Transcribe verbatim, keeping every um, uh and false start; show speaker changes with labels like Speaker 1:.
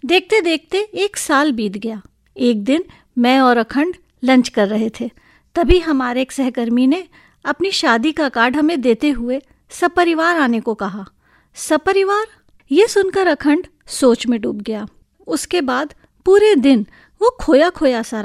Speaker 1: देखते देखते एक साल बीत गया। एक दिन मैं और अखंड लंच कर रहे थे, तभी हमारे एक सहकर्मी ने अपनी शादी का कार्ड हमें देते हुए सपरिवार आने को कहा। सपरिवार? ये सुनकर अखंड सोच में डूब गया। उसके बाद पूरे दिन वो खोया खोया सा